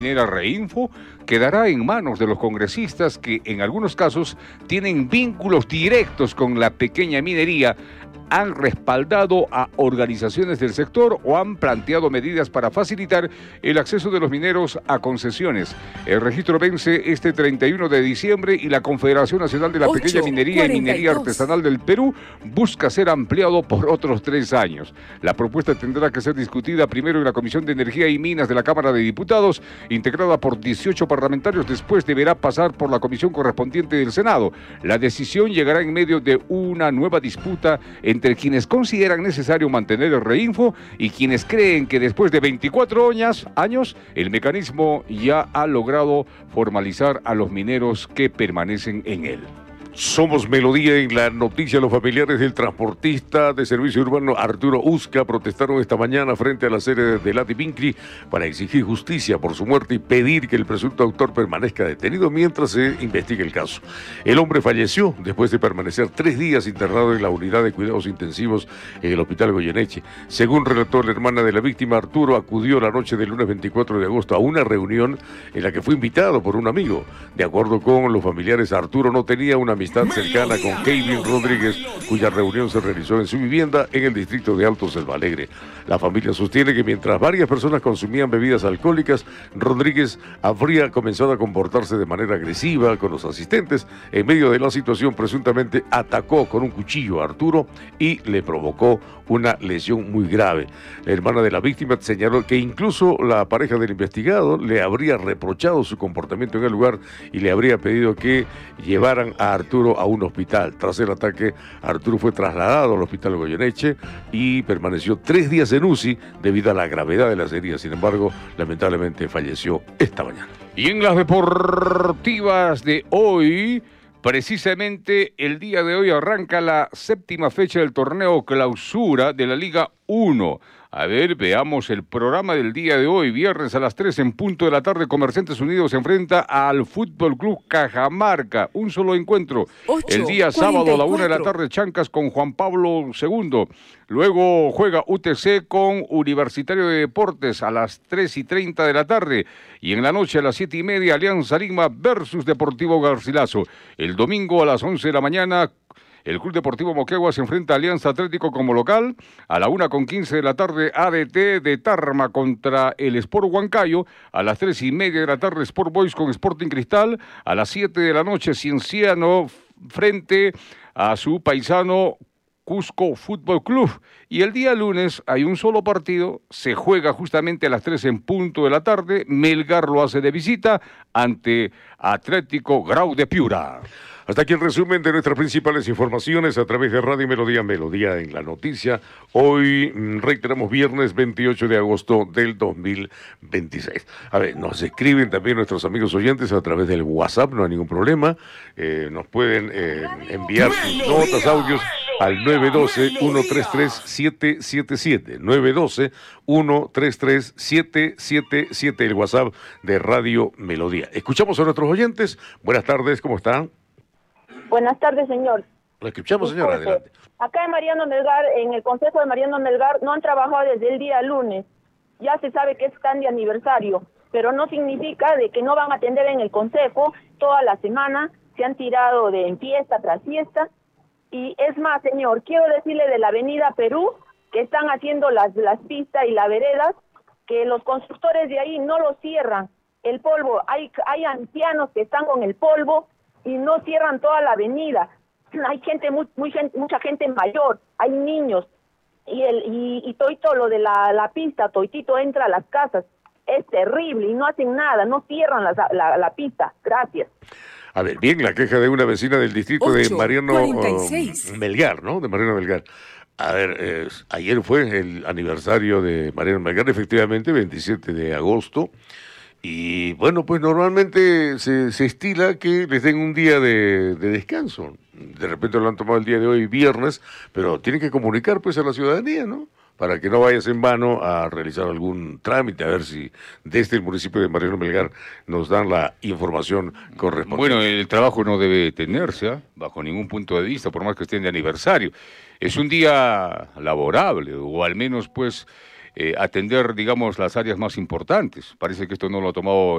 Minera Reinfo quedará en manos de los congresistas que en algunos casos tienen vínculos directos con la pequeña minería, han respaldado a organizaciones del sector o han planteado medidas para facilitar el acceso de los mineros a concesiones. El registro vence este 31 de diciembre y la Confederación Nacional de la Pequeña Minería y Minería Artesanal del Perú busca ser ampliado por otros 3 años. La propuesta tendrá que ser discutida primero en la Comisión de Energía y Minas de la Cámara de Diputados, integrada por 18 parlamentarios, después deberá pasar por la comisión correspondiente del Senado. La decisión llegará en medio de una nueva disputa entre quienes consideran necesario mantener el Reinfo y quienes creen que después de 24 años el mecanismo ya ha logrado formalizar a los mineros que permanecen en él. Somos Melodía en la noticia. Los familiares del transportista de servicio urbano Arturo Usca protestaron esta mañana frente a la sede de Lati Pincri para exigir justicia por su muerte y pedir que el presunto autor permanezca detenido mientras se investigue el caso. El hombre falleció después de permanecer 3 días internado en la unidad de cuidados intensivos en el Hospital Goyeneche. Según relató la hermana de la víctima, Arturo acudió la noche del lunes 24 de agosto a una reunión en la que fue invitado por un amigo. De acuerdo con los familiares, Arturo no tenía una amistad cercana con Kevin Rodríguez, cuya reunión se realizó en su vivienda en el distrito de Alto Selva Alegre. La familia sostiene que mientras varias personas consumían bebidas alcohólicas, Rodríguez habría comenzado a comportarse de manera agresiva con los asistentes. En medio de la situación, presuntamente atacó con un cuchillo a Arturo y le provocó una lesión muy grave. La hermana de la víctima señaló que incluso la pareja del investigado le habría reprochado su comportamiento en el lugar y le habría pedido que llevaran a Arturo a un hospital. Tras el ataque, Arturo fue trasladado al Hospital Goyeneche y permaneció 3 días en UCI debido a la gravedad de las heridas. Sin embargo, lamentablemente falleció esta mañana. Y en las deportivas de hoy, precisamente el día de hoy arranca la 7ª fecha del torneo clausura de la Liga 1. A ver, veamos el programa del día de hoy. Viernes a las 3 en punto de la tarde, Comerciantes Unidos se enfrenta al Fútbol Club Cajamarca. Un solo encuentro. El día sábado a la 1 de la tarde, Chancas con Juan Pablo II. Luego juega UTC con Universitario de Deportes a las 3:30 de la tarde. Y en la noche a las 7:30, Alianza Lima versus Deportivo Garcilaso. El domingo a las 11 de la mañana, el Club Deportivo Moquegua se enfrenta a Alianza Atlético como local. A la 1:15 de la tarde, ADT de Tarma contra el Sport Huancayo. A las 3:30 de la tarde, Sport Boys con Sporting Cristal. A las 7 de la noche, Cienciano frente a su paisano Cusco Fútbol Club. Y el día lunes hay un solo partido, se juega justamente a las 3 en punto de la tarde. Melgar lo hace de visita ante Atlético Grau de Piura. Hasta aquí el resumen de nuestras principales informaciones a través de Radio Melodía, Melodía en la noticia. Hoy reiteramos viernes 28 de agosto del 2026. A ver, nos escriben también nuestros amigos oyentes a través del WhatsApp, no hay ningún problema. Nos pueden enviar sus notas, audios al 912-133-777. 912-133-777, el WhatsApp de Radio Melodía. Escuchamos a nuestros oyentes. Buenas tardes, ¿cómo están? Buenas tardes, señor. Lo escuchamos, señora, adelante. Acá en Mariano Melgar, en el Consejo de Mariano Melgar, no han trabajado desde el día lunes. Ya se sabe que están de aniversario, pero no significa de que no van a atender en el Consejo toda la semana. Se han tirado de fiesta tras fiesta. Y es más, señor, quiero decirle de la Avenida Perú, que están haciendo las pistas y las veredas, que los constructores de ahí no lo cierran. El polvo, hay ancianos que están con el polvo y no cierran toda la avenida. Hay gente, mucha gente mayor, hay niños, y toito lo de la pista, toitito entra a las casas. Es terrible y no hacen nada, no cierran la pista. Gracias. A ver, bien, la queja de una vecina del distrito de Mariano Melgar, ¿no? De Mariano Melgar. A ver, ayer fue el aniversario de Mariano Melgar, efectivamente, 27 de agosto. Y bueno, pues normalmente se estila que les den un día de descanso. De repente lo han tomado el día de hoy, viernes, pero tienen que comunicar pues a la ciudadanía, ¿no? Para que no vayas en vano a realizar algún trámite, a ver si desde el municipio de Mariano Melgar nos dan la información correspondiente. Bueno, el trabajo no debe detenerse, bajo ningún punto de vista, por más que estén de aniversario. Es un día laborable, o al menos pues atender, digamos, las áreas más importantes. Parece que esto no lo ha tomado